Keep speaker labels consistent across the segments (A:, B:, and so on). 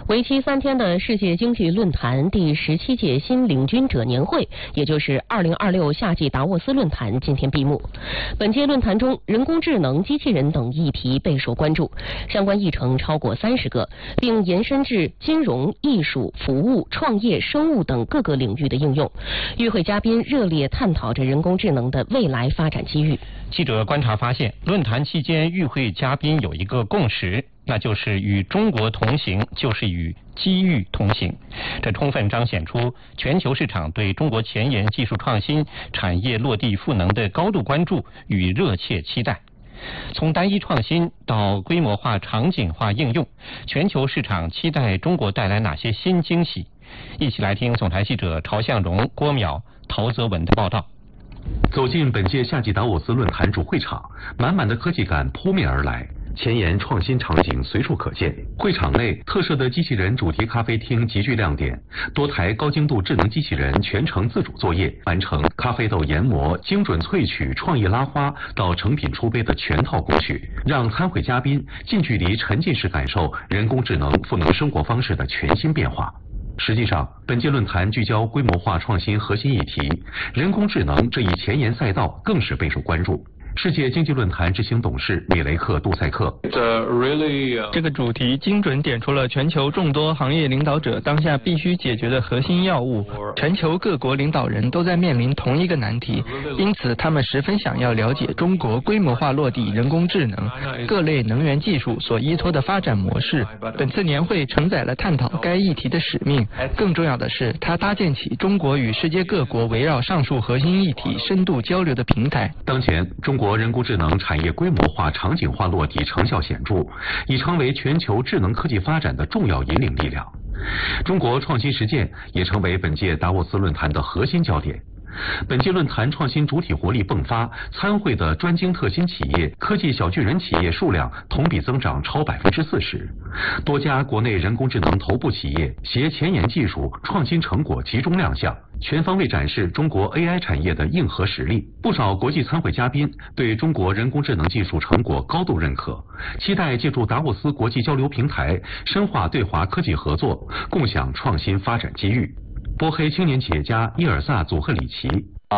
A: 为期3天的世界经济论坛第17届新领军者年会，也就是2026夏季达沃斯论坛今天闭幕。本届论坛中，人工智能、机器人等议题备受关注，相关议程超过30个，并延伸至金融、艺术、服务、创业、生物等各个领域的应用。与会嘉宾热烈探讨着人工智能的未来发展机遇。
B: 记者观察发现，论坛期间与会嘉宾有一个共识，那就是与中国同行就是与机遇同行。这充分彰显出全球市场对中国前沿技术创新、产业落地赋能的高度关注与热切期待。从单一创新到规模化、场景化应用，全球市场期待中国带来哪些新惊喜？一起来听总台记者曹向荣、郭淼、陶泽文的报道。
C: 走进本届夏季达沃斯论坛主会场，满满的科技感扑面而来，前沿创新场景随处可见。会场内特设的机器人主题咖啡厅极具亮点，多台高精度智能机器人全程自主作业，完成咖啡豆研磨、精准萃取、创意拉花到成品出杯的全套工序，让参会嘉宾近距离沉浸式感受人工智能赋能生活方式的全新变化。实际上，本届论坛聚焦规模化创新核心议题，人工智能这一前沿赛道更是备受关注。世界经济论坛执行董事米雷克·杜塞克，
D: 这个主题精准点出了全球众多行业领导者当下必须解决的核心要务。全球各国领导人都在面临同一个难题，因此他们十分想要了解中国规模化落地人工智能、各类能源技术所依托的发展模式。本次年会承载了探讨该议题的使命，更重要的是，它搭建起中国与世界各国围绕上述核心议题深度交流的平台。
C: 当前，中国人工智能产业规模化、场景化落地成效显著，已成为全球智能科技发展的重要引领力量。中国创新实践也成为本届达沃斯论坛的核心焦点。本届论坛创新主体活力迸发，参会的专精特新企业、科技小巨人企业数量同比增长超40%，多家国内人工智能头部企业携前沿技术、创新成果集中亮相，全方位展示中国 AI 产业的硬核实力。不少国际参会嘉宾对中国人工智能技术成果高度认可，期待借助达沃斯国际交流平台深化对华科技合作，共享创新发展机遇。波黑青年企业家伊尔萨·祖赫里奇。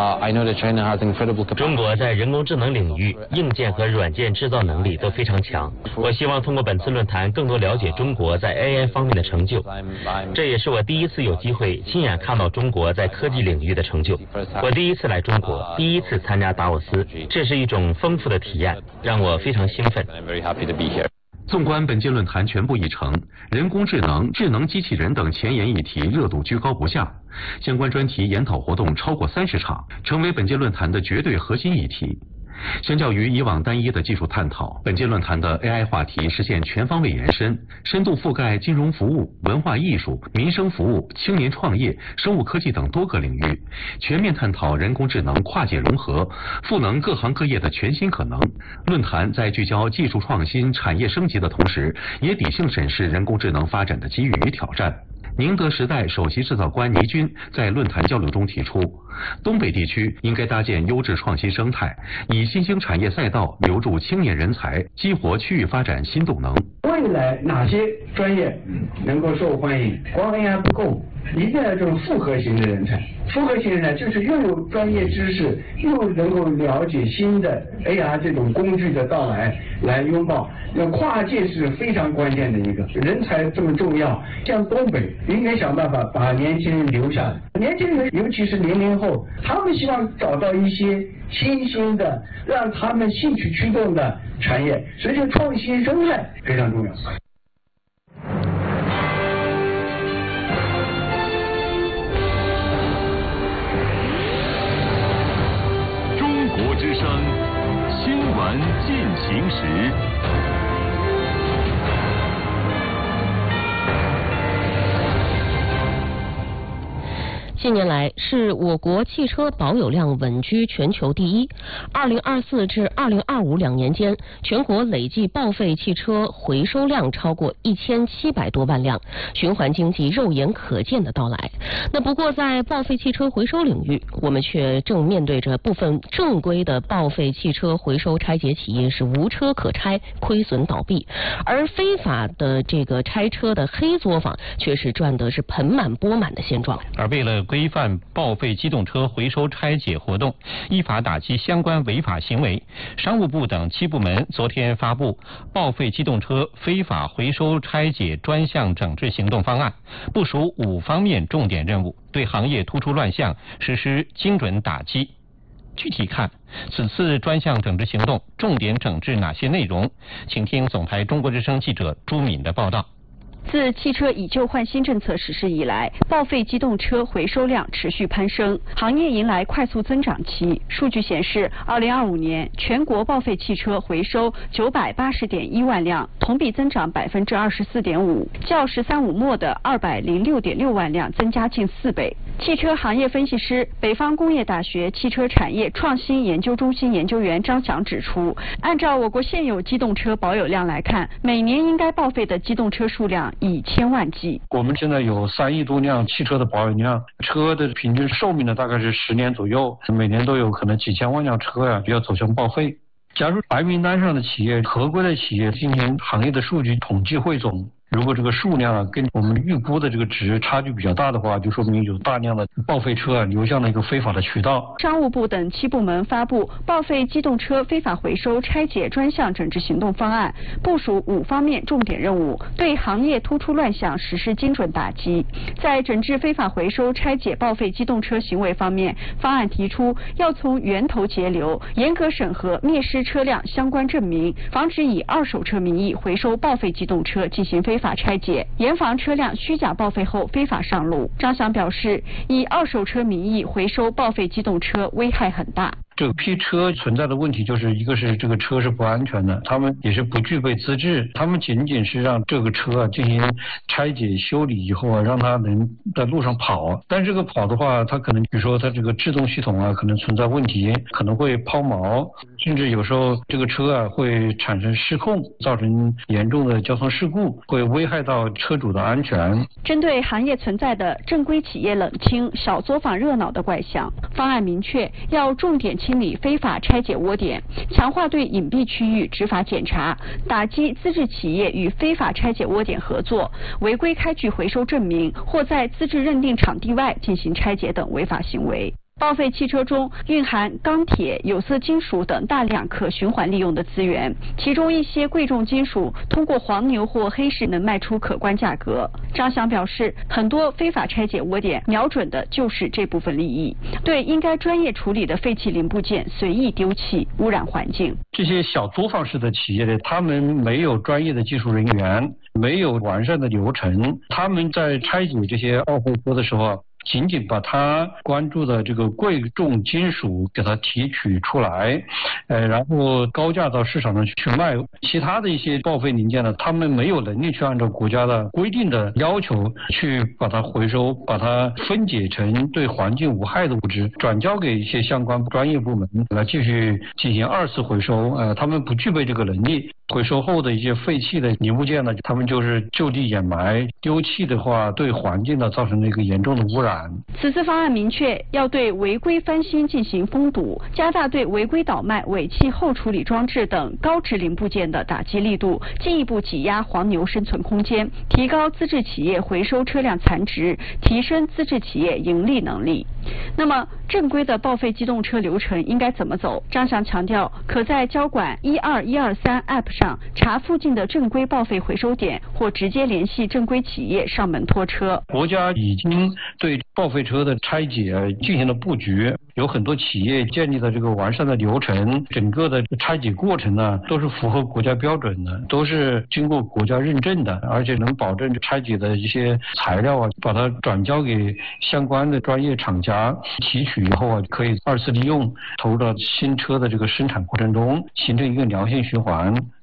E: 中国在人工智能领域硬件和软件制造能力都非常强。我希望通过本次论坛更多了解中国在 AI 方面的成就，这也是我第一次有机会亲眼看到中国在科技领域的成就。我第一次来中国，第一次参加达沃斯，这是一种丰富的体验，让我非常兴奋。
C: 纵观本届论坛全部议程，人工智能、智能机器人等前沿议题热度居高不下，相关专题研讨活动超过30场，成为本届论坛的绝对核心议题。相较于以往单一的技术探讨，本届论坛的 AI 话题实现全方位延伸，深度覆盖金融服务、文化艺术、民生服务、青年创业、生物科技等多个领域，全面探讨人工智能跨界融合，赋能各行各业的全新可能。论坛在聚焦技术创新、产业升级的同时，也理性审视人工智能发展的机遇与挑战。宁德时代首席制造官倪军在论坛交流中提出，东北地区应该搭建优质创新生态，以新兴产业赛道留住青年人才，激活区域发展新动能。
F: 未来哪些专业能够受欢迎？光 AI 不够，一定要这种复合型的人才。复合型人才就是又有专业知识，又能够了解新的 AR 这种工具的到来，来拥抱。那跨界是非常关键的一个人才这么重要。像东北应该想办法把年轻人留下来，年轻人尤其是00后，他们希望找到一些新兴的让他们兴趣驱动的产业，所以这创新生态非常重要。
G: 中国之声新闻进行时。
A: 近年来，是我国汽车保有量稳居全球第一。2024至2025两年间，全国累计报废汽车回收量超过1700多万辆，循环经济肉眼可见的到来。那不过，在报废汽车回收领域，我们却正面对着部分正规的报废汽车回收拆解企业是无车可拆，亏损倒闭，而非法的这个拆车的黑作坊却是赚得是盆满钵满的现状。
B: 而为了规范报废机动车回收拆解活动，依法打击相关违法行为，商务部等7部门昨天发布报废机动车非法回收拆解专项整治行动方案，部署5方面重点任务，对行业突出乱象实施精准打击。具体看，此次专项整治行动重点整治哪些内容？请听总台中国之声记者朱敏的报道。
H: 自汽车以旧换新政策实施以来，报废机动车回收量持续攀升，行业迎来快速增长期。数据显示，2025年全国报废汽车回收980.1万辆，同比增长24.5%，较“13五”末的206.6万辆增加近4倍。汽车行业分析师、北方工业大学汽车产业创新研究中心研究员张翔指出，按照我国现有机动车保有量来看，每年应该报废的机动车数量以千万计。
I: 我们现在有3亿多辆汽车的保有量，车的平均寿命呢大概是10年左右，每年都有可能几千万辆车要走向报废。假如白名单上的企业、合规的企业进行行业的数据统计汇总，如果这个数量跟我们预估的这个值差距比较大的话，就说明有大量的报废车流向了一个非法的渠道。
H: 商务部等7部门发布报废机动车非法回收拆解专项整治行动方案，部署5方面重点任务，对行业突出乱象实施精准打击。在整治非法回收拆解报废机动车行为方面，方案提出要从源头截流，严格审核灭失车辆相关证明，防止以二手车名义回收报废机动车进行非法拆解，严防车辆虚假报废后非法上路。张翔表示，以二手车名义回收报废机动车危害很大。
I: 这批车存在的问题就是一个是这个车是不安全的，他们也是不具备资质，他们仅仅是让这个车进行拆解修理以后让它能在路上跑，但这个跑的话，它可能比如说它这个制动系统可能存在问题，可能会抛锚，甚至有时候这个车会产生失控，造成严重的交通事故，会危害到车主的安全。
H: 针对行业存在的正规企业冷清、小作坊热闹的怪象，方案明确要重点清理非法拆解窝点，强化对隐蔽区域执法检查，打击资质企业与非法拆解窝点合作、违规开具回收证明或在资质认定场地外进行拆解等违法行为。报废汽车中蕴含钢铁、有色金属等大量可循环利用的资源，其中一些贵重金属通过黄牛或黑市能卖出可观价格。张翔表示，很多非法拆解窝点瞄准的就是这部分利益，对应该专业处理的废弃零部件随意丢弃，污染环境。
I: 这些小作坊式的企业呢，他们没有专业的技术人员，没有完善的流程，他们在拆解这些报废车的时候仅仅把他关注的这个贵重金属给它提取出来，然后高价到市场上去卖，其他的一些报废零件呢，他们没有能力去按照国家的规定的要求去把它回收，把它分解成对环境无害的物质，转交给一些相关专业部门来继续进行2次回收。他们不具备这个能力，回收后的一些废弃的零部件呢，他们就是就地掩埋，丢弃的话对环境呢造成了一个严重的污染。
H: 此次方案明确要对违规翻新进行封堵，加大对违规倒卖、尾气后处理装置等高值零部件的打击力度，进一步挤压黄牛生存空间，提高资质企业回收车辆残值，提升资质企业盈利能力。那么，正规的报废机动车流程应该怎么走？张翔强调，可在交管12123 App 上查附近的正规报废回收点，或直接联系正规企业上门拖车。
I: 国家已经对报废车的拆解进行了布局，有很多企业建立了这个完善的流程，整个的拆解过程呢都是符合国家标准的，都是经过国家认证的，而且能保证拆解的一些材料把它转交给相关的专业厂家提取以后可以2次利用，投入到新车的这个生产过程中，形成一个良性循环。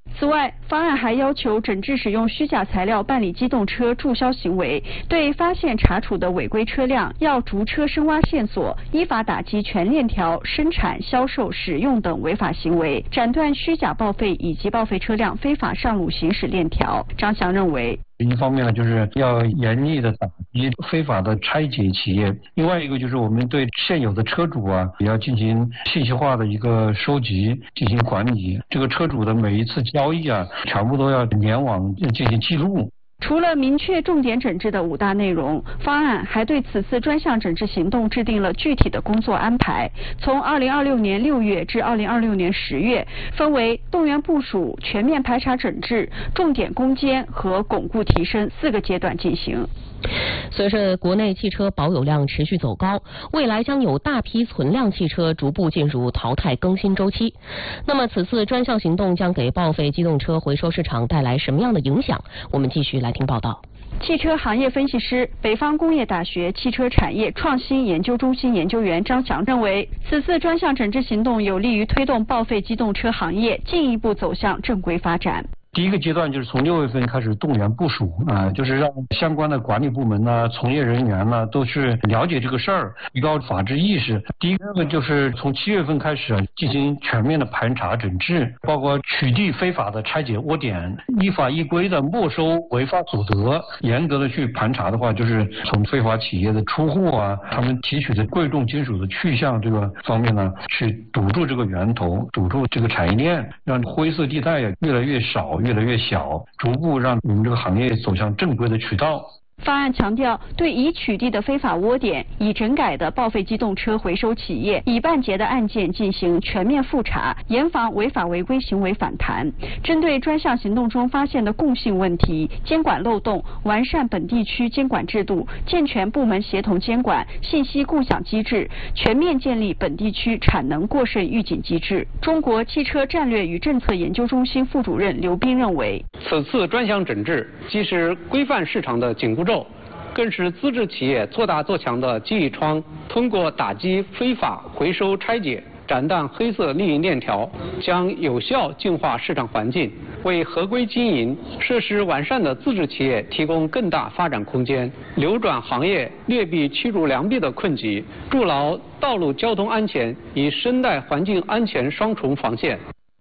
H: 此外，方案还要求整治使用虚假材料办理机动车注销行为，对发现查处的违规车辆要逐车深挖线索，依法打击全链条生产、销售、使用等违法行为，斩断虚假报废以及报废车辆非法上路行驶链条。张翔认为，
I: 一方面呢，就是要严厉的打击非法的拆解企业；另外一个就是我们对现有的车主也要进行信息化的一个收集，进行管理。这个车主的每一次交易全部都要联网进行记录。
H: 除了明确重点整治的5大内容，方案还对此次专项整治行动制定了具体的工作安排。从2026年6月至2026年10月，分为动员部署、全面排查整治、重点攻坚和巩固提升4个阶段进行。
A: 随着国内汽车保有量持续走高，未来将有大批存量汽车逐步进入淘汰更新周期。那么此次专项行动将给报废机动车回收市场带来什么样的影响？我们继续来听报道。
H: 汽车行业分析师、北方工业大学汽车产业创新研究中心研究员张翔认为，此次专项整治行动有利于推动报废机动车行业进一步走向正规发展。
I: 第一个阶段就是从6月份开始动员部署就是让相关的管理部门从业人员都是了解这个事儿，提高法治意识。第一个就是从7月份开始进行全面的盘查整治，包括取缔非法的拆解窝点，依法依规的没收违法所得。严格的去盘查的话，就是从非法企业的出户他们提取的贵重金属的去向这个方面去堵住这个源头，堵住这个产业链，让灰色地带越来越少，越来越小，逐步让我们这个行业走向正规的渠道。
H: 方案强调，对已取缔的非法窝点、已整改的报废机动车回收企业、已办结的案件进行全面复查，严防违法违规行为反弹。针对专项行动中发现的共性问题、监管漏洞，完善本地区监管制度，健全部门协同监管、信息共享机制，全面建立本地区产能过剩预警机制。中国汽车战略与政策研究中心副主任刘斌认为，
J: 此次专项整治既是规范市场的紧箍咒，更是资质企业做大做强的记忆窗。通过打击非法回收拆解，斩断黑色利益链条，将有效净化市场环境，为合规经营、设施完善的自治企业提供更大发展空间，扭转行业劣币驱逐良币的困局，筑牢道路交通安全与生态环境安全双重防线。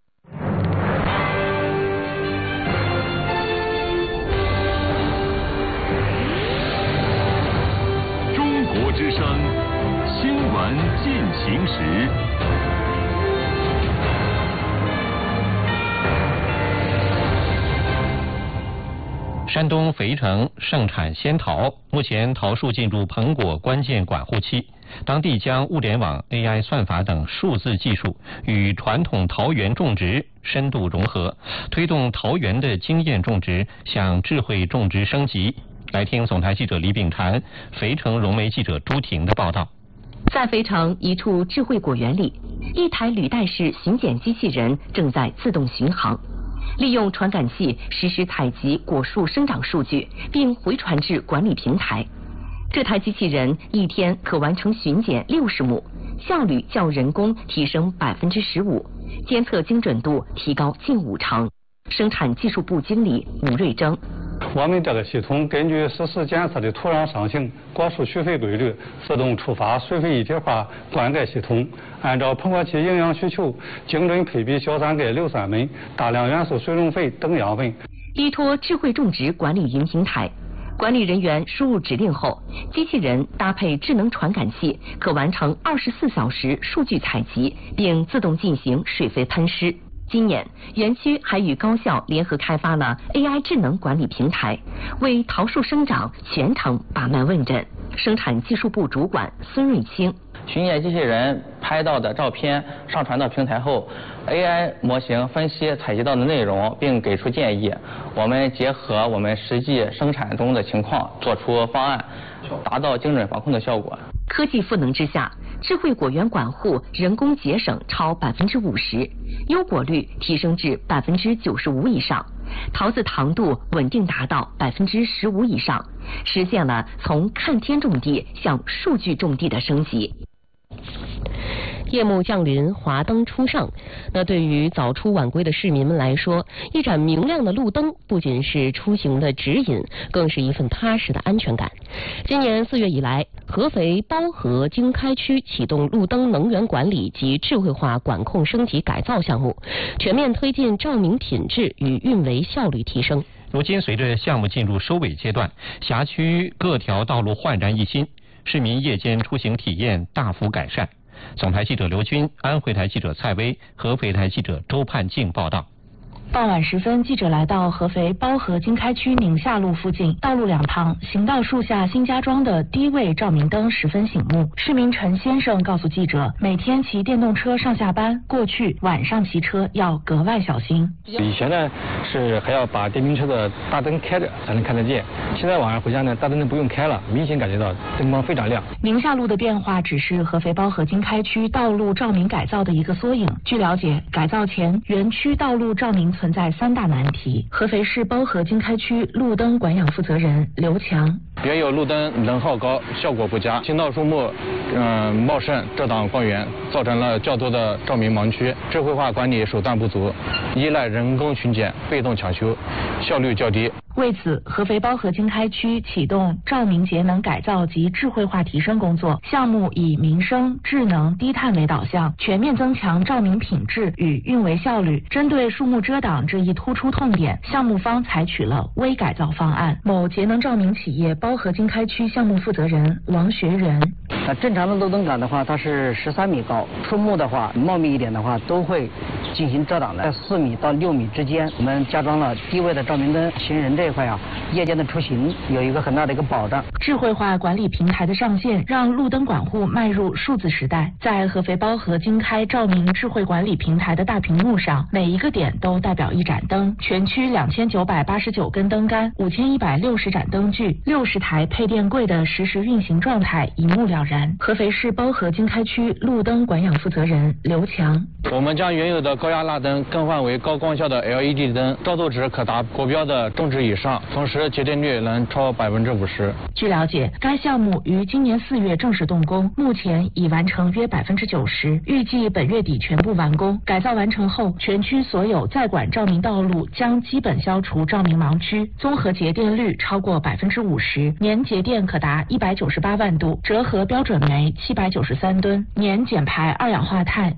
G: 之声新闻进行时。
B: 山东肥城盛产仙桃，目前桃树进入膨果关键管护期，当地将物联网、AI 算法等数字技术与传统桃园种植深度融合，推动桃园的经验种植向智慧种植升级。来听总台记者李炳婵、肥城融媒记者朱婷的报道。
K: 在肥城一处智慧果园里，一台履带式巡检机器人正在自动巡航，利用传感器实时采集果树生长数据，并回传至管理平台。这台机器人一天可完成巡检60亩，效率较人工提升15%，监测精准度提高近5成。生产技术部经理吴瑞征。
L: 我们这个系统根据实时检测的土壤上性、果树需肥规律，自动触发水肥一体化灌溉系统，按照膨果期营养需求，精准配比小伞根硫酸锰、大量元素水溶肥等养分。
K: 依托智慧种植管理云平台，管理人员输入指令后，机器人搭配智能传感器，可完成24小时数据采集，并自动进行水肥喷施。今年，园区还与高校联合开发了 AI 智能管理平台，为桃树生长全程把脉问诊。生产技术部主管孙瑞清。
M: 巡检机器人拍到的照片上传到平台后， AI 模型分析采集到的内容，并给出建议。我们结合我们实际生产中的情况，做出方案，达到精准防控的效果。
K: 科技赋能之下，智慧果园管护人工节省超50%，优果率提升至95%以上，桃子糖度稳定达到15%以上，实现了从看天种地向数据种地的升级。
A: 夜幕降临，华灯初上。那对于早出晚归的市民们来说，一盏明亮的路灯不仅是出行的指引，更是一份踏实的安全感。今年4月以来，合肥包河经开区启动路灯能源管理及智慧化管控升级改造项目，全面推进照明品质与运维效率提升。
B: 如今，随着项目进入收尾阶段，辖区各条道路焕然一新，市民夜间出行体验大幅改善。总台记者刘军、安徽台记者蔡薇、合肥台记者周盼静报道。
N: 傍晚时分，记者来到合肥包河经开区宁夏路附近，道路两旁行道树下新加装的低位照明灯十分醒目。市民陈先生告诉记者，每天骑电动车上下班，过去晚上骑车要格外小心。
O: 以前呢是还要把电瓶车的大灯开着才能看得见，现在晚上回家呢，大灯不用开了，明显感觉到灯光非常亮。
N: 宁夏路的变化只是合肥包河经开区道路照明改造的一个缩影。据了解，改造前园区道路照明存在3大难题。合肥市包河经开区路灯管养负责人刘强：
O: 原有路灯能耗高，效果不佳，行道树木茂盛，遮挡光源，造成了较多的照明盲区。智慧化管理手段不足，依赖人工巡检、被动抢修，效率较低。
N: 为此，合肥包河经开区启动照明节能改造及智慧化提升工作，项目以民生、智能、低碳为导向，全面增强照明品质与运维效率。针对树木遮挡这一突出痛点，项目方采取了微改造方案。某节能照明企业包河经开区项目负责人王学仁：
P: 正常的路灯杆的话，它是13米高，树木的话茂密一点的话，都会进行遮挡的。在4米到6米之间，我们加装了低位的照明灯，行人这一块夜间的出行有一个很大的一个保障。
N: 智慧化管理平台的上线，让路灯管户迈入数字时代。在合肥包河经开照明智慧管理平台的大屏幕上，每一个点都代表一盏灯，全区2989根灯杆，5160盏灯具，60台配电柜的实时运行状态一目了然。合肥市包河经开区路灯管养负责人刘强：
O: 我们将原有的高压蜡灯更换为高光效的 LED 灯，照度值可达国标的中值以上，同时节电率能超50%。
N: 据了解，该项目于今年4月正式动工，目前已完成约90%，预计本月底全部完工。改造完成后，全区所有在管照明道路将基本消除照明盲区，综合节电率超过50%，年节电可达198万度，折合标准煤793吨，年减排二氧化碳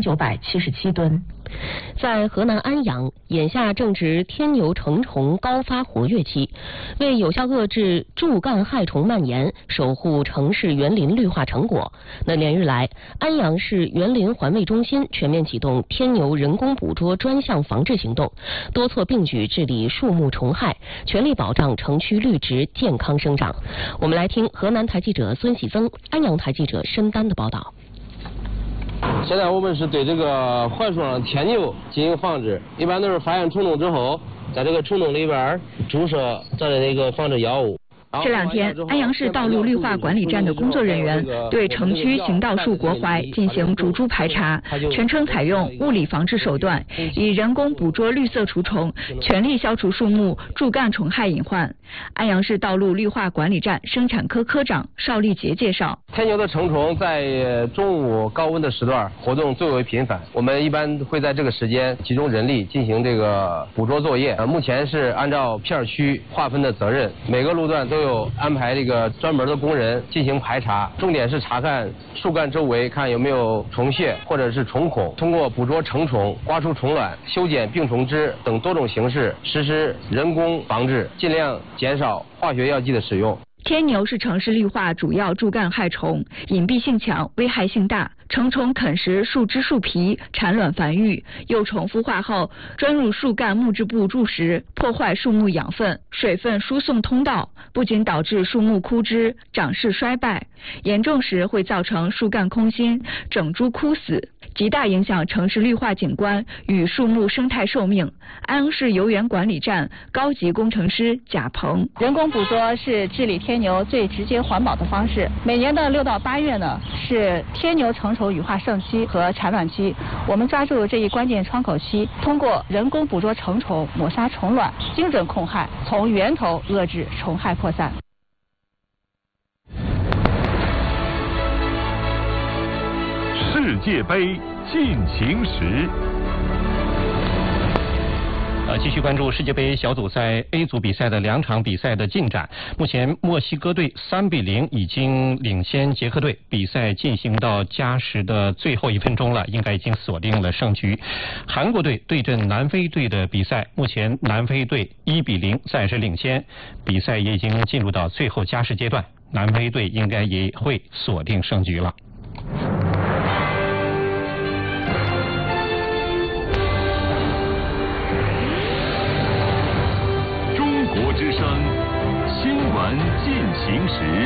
N: 1977吨。
A: 在河南安阳，眼下正值天牛成虫高发活跃期，为有效遏制柱干害虫蔓延，守护城市园林绿化成果。那连日来，安阳市园林环卫中心全面启动天牛人工捕捉专项防治行动，多措并举治理树木虫害，全力保障城区绿植健康生长。我们来听河南台记者孙喜增、安阳台记者申丹的报道。
Q: 现在我们是对这个槐树上的天牛进行防治，一般都是发现虫洞之后，在这个虫洞里边注射咱的那个防治药物。
R: 这2天，安阳市道路绿化管理站的工作人员对城区行道树国槐进行逐株排查，全程采用物理防治手段，以人工捕捉绿色除虫，全力消除树木柱干虫害隐患。安阳市道路绿化管理站生产科科长邵立杰介绍，
Q: 天牛的成虫在中午高温的时段活动最为频繁，我们一般会在这个时间集中人力进行这个捕捉作业。目前是按照片区划分的责任，每个路段都有安排这个专门的工人进行排查，重点是查看树干周围看有没有虫屑或者是虫孔，通过捕捉成虫、刮除虫卵、修剪病虫枝等多种形式实施人工防治，尽量减少化学药剂的使用。
R: 天牛是城市绿化主要柱干害虫，隐蔽性强，危害性大。成虫啃食树枝树皮，产卵繁育，幼虫孵化后钻入树干木质部筑食，破坏树木养分、水分输送通道，不仅导致树木枯枝、长势衰败，严重时会造成树干空心、整株枯死，极大影响城市绿化景观与树木生态寿命。安阳市游园管理站高级工程师贾鹏：
S: 人工捕捉是治理天牛最直接环保的方式。每年的6到8月呢，是天牛成虫羽化盛期和产卵期，我们抓住这一关键窗口期，通过人工捕捉成虫、抹杀虫卵，精准控害，从源头遏制虫害扩散。
T: 世
G: 世界杯进行时。
B: 继续关注世界杯小组赛 A 组比赛的2场比赛的进展。目前墨西哥队3-0已经领先捷克队，比赛进行到加时的最后1分钟了，应该已经锁定了胜局。韩国队对阵南非队的比赛，目前南非队1-0暂时领先，比赛也已经进入到最后加时阶段，南非队应该也会锁定胜局了。
G: 中国之声新闻进行时。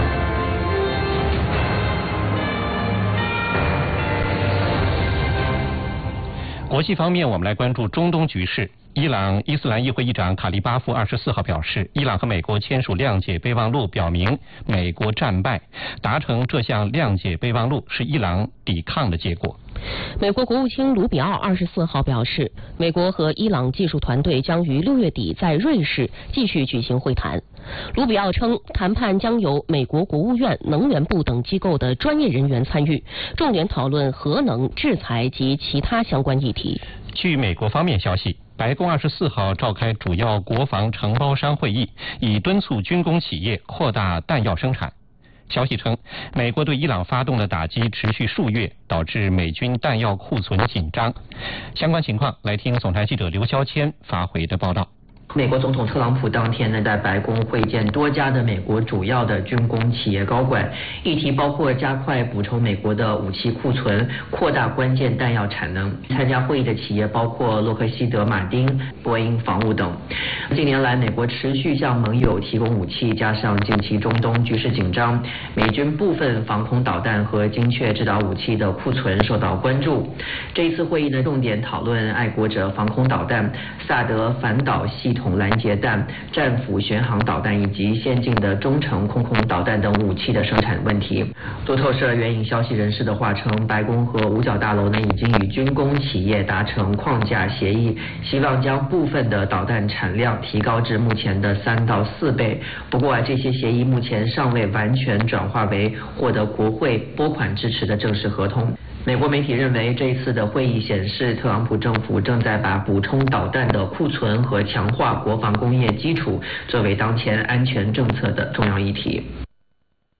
B: 国际方面，我们来关注中东局势。伊朗伊斯兰议会议长卡利巴夫24号表示，伊朗和美国签署谅解备忘录，表明美国战败，达成这项谅解备忘录是伊朗抵抗的结果。
A: 美国国务卿卢比奥24号表示，美国和伊朗技术团队将于6月底在瑞士继续举行会谈。卢比奥称，谈判将由美国国务院、能源部等机构的专业人员参与，重点讨论核能、制裁及其他相关议题。
B: 据美国方面消息，白宫24号召开主要国防承包商会议，以敦促军工企业扩大弹药生产。消息称，美国对伊朗发动的打击持续数月，导致美军弹药库存紧张。相关情况，来听总台记者刘肖谦发回的报道。
T: 美国总统特朗普当天呢，在白宫会见多家的美国主要的军工企业高管，议题包括加快补充美国的武器库存、扩大关键弹药产能。参加会议的企业包括洛克希德马丁、波音防务等。近年来，美国持续向盟友提供武器，加上近期中东局势紧张，美军部分防空导弹和精确制导武器的库存受到关注。这一次会议呢，重点讨论爱国者防空导弹、萨德反导系统拦截弹、战斧巡航导弹以及先进的中程空控导弹等武器的生产问题。路透社援引消息人士的话称，白宫和五角大楼呢已经与军工企业达成框架协议，希望将部分的导弹产量提高至目前的3到4倍。不过这些协议目前尚未完全转化为获得国会拨款支持的正式合同。美国媒体认为，这一次的会议显示，特朗普政府正在把补充导弹的库存和强化国防工业基础作为当前安全政策的重要议题。